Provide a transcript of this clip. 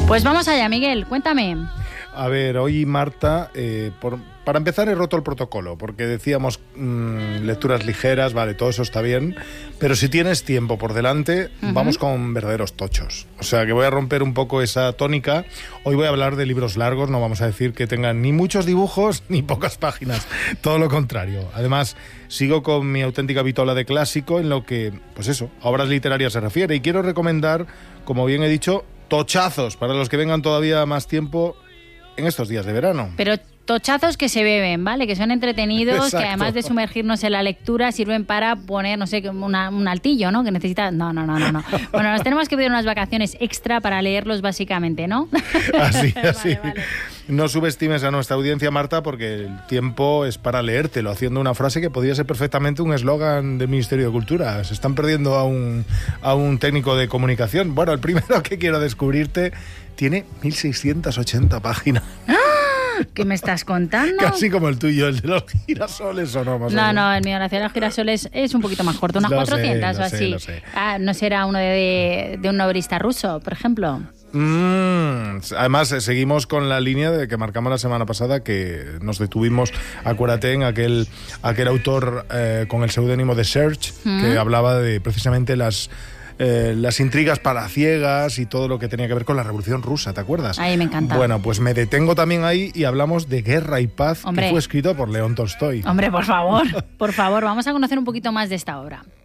Pues vamos allá, Miguel, cuéntame. A ver, hoy Marta, para empezar he roto el protocolo, porque decíamos lecturas ligeras, vale, todo eso está bien, pero si tienes tiempo por delante, vamos con verdaderos tochos. O sea, que voy a romper un poco esa tónica. Hoy voy a hablar de libros largos, no vamos a decir que tengan ni muchos dibujos ni pocas páginas, todo lo contrario. Además, sigo con mi auténtica vitola de clásico en lo que, pues eso, a obras literarias se refiere, y quiero recomendar, como bien he dicho, tochazos para los que vengan todavía más tiempo en estos días de verano. Pero tochazos que se beben, ¿vale? Que son entretenidos, Exacto. que además de sumergirnos en la lectura sirven para poner, no sé, un altillo, ¿no? Que necesita... No. Bueno, nos tenemos que pedir unas vacaciones extra para leerlos básicamente, ¿no? Así. Vale. No subestimes a nuestra audiencia, Marta, porque el tiempo es para leértelo, haciendo una frase que podría ser perfectamente un eslogan del Ministerio de Cultura. Se están perdiendo a un técnico de comunicación. Bueno, el primero que quiero descubrirte tiene 1680 páginas. ¿Qué me estás contando? Casi como el tuyo, el de los girasoles, ¿o no? Más o menos. No, el mío, la ciudad de los girasoles, es un poquito más corto, unas Lo 400 sé, o así. lo sé. Ah, ¿no será uno de un novelista ruso, por ejemplo? Además, seguimos con la línea de que marcamos la semana pasada, que nos detuvimos, acuérdate, en aquel autor con el seudónimo de Search, que hablaba de precisamente las intrigas palaciegas y todo lo que tenía que ver con la Revolución Rusa, ¿te acuerdas? Ahí me encanta. Bueno, pues me detengo también ahí y hablamos de Guerra y Paz, Hombre. que fue escrito por León Tolstoy. Hombre, por favor, vamos a conocer un poquito más de esta obra.